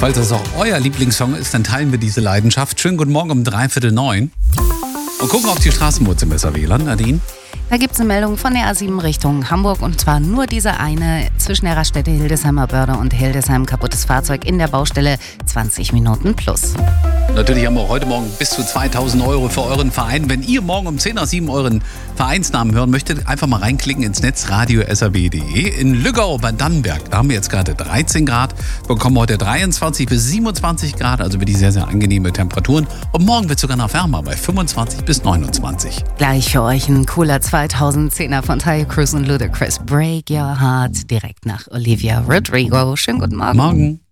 Falls das auch euer Lieblingssong ist, dann teilen wir diese Leidenschaft. Schönen guten Morgen um 8:45. Und gucken auf die Straßenwurzel besser, WLAN, Nadine. Da gibt es eine Meldung von der A7 Richtung Hamburg und zwar nur diese eine zwischen der Raststätte Hildesheimer Börde und Hildesheim. Kaputtes Fahrzeug in der Baustelle, 20 Minuten plus. Natürlich haben wir auch heute Morgen bis zu 2.000 Euro für euren Verein. Wenn ihr morgen um 10:07 euren Vereinsnamen hören möchtet, einfach mal reinklicken ins Netz radio.srb.de. In Lüggau bei Dannenberg, da haben wir jetzt gerade 13 Grad, bekommen heute 23 bis 27 Grad, also wirklich sehr, sehr angenehme Temperaturen. Und morgen wird es sogar noch wärmer bei 25 bis 29. Gleich für euch ein cooler 2010er von Taio Cruz und Ludacris. Break Your Heart direkt nach Olivia Rodrigo. Schönen guten Morgen. Morgen.